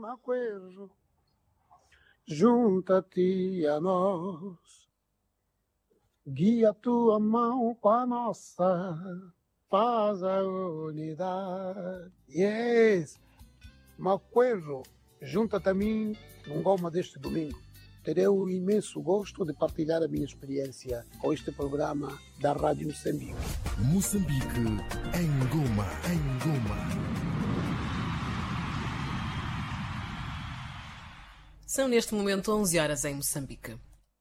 Maquejo, junta-te a nós, guia a tua mão com a nossa, faz a unidade. Yes, Maquejo, junta-te a mim num goma deste domingo. Terei o imenso gosto de partilhar a minha experiência com este programa da Rádio Moçambique. Moçambique em Goma, em Goma. São neste momento 11 horas em Moçambique.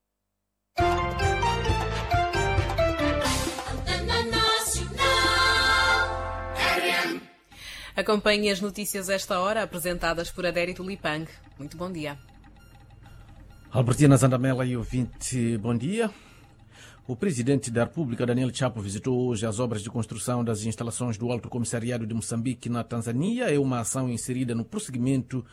Acompanhe as notícias a esta hora, apresentadas por Adérito Lipang. Muito bom dia. Albertina Zandamela e ouvinte, bom dia. O presidente da República, Daniel Chapo, visitou hoje as obras de construção das instalações do Alto Comissariado de Moçambique na Tanzânia. É uma ação inserida no prosseguimento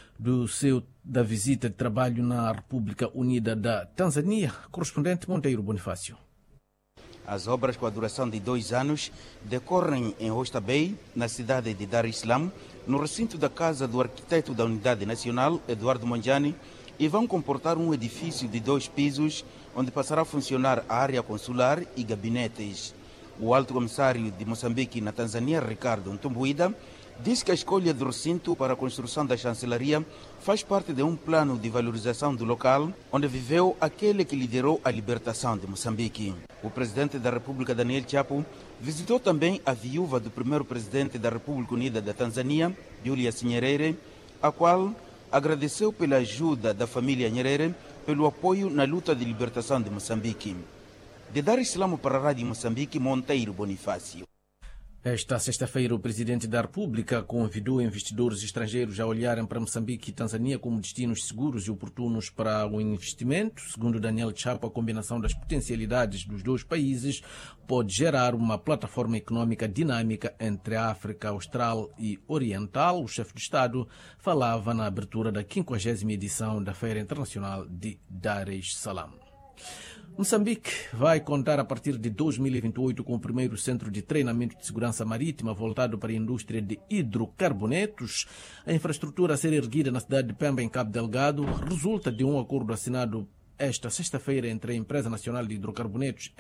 da visita de trabalho na República Unida da Tanzânia. Correspondente Monteiro Bonifácio. As obras, com a duração de 2 anos, decorrem em Oyster Bay, na cidade de Dar es Salaam, no recinto da casa do arquiteto da Unidade Nacional, Eduardo Mondlane, e vão comportar um edifício de 2 pisos, onde passará a funcionar a área consular e gabinetes. O alto comissário de Moçambique na Tanzânia, Ricardo Ntumbuida, disse que a escolha do recinto para a construção da chancelaria faz parte de um plano de valorização do local, onde viveu aquele que liderou a libertação de Moçambique. O presidente da República, Daniel Chapo, visitou também a viúva do primeiro presidente da República Unida da Tanzânia, Julius Nyerere, a qual agradeceu pela ajuda da família Nyerere pelo apoio na luta de libertação de Moçambique. De Dar es Salaam para a Rádio Moçambique, Monteiro Bonifácio. Esta sexta-feira, o presidente da República convidou investidores estrangeiros a olharem para Moçambique e Tanzânia como destinos seguros e oportunos para o investimento. Segundo Daniel Chapo, a combinação das potencialidades dos 2 países pode gerar uma plataforma econômica dinâmica entre a África Austral e Oriental. O chefe de Estado falava na abertura da 50ª edição da Feira Internacional de Dar es Salaam. Moçambique vai contar a partir de 2028 com o primeiro centro de treinamento de segurança marítima voltado para a indústria de hidrocarbonetos. A infraestrutura a ser erguida na cidade de Pemba, em Cabo Delgado, resulta de um acordo assinado esta sexta-feira entre a Empresa Nacional de Hidrocarbonetos,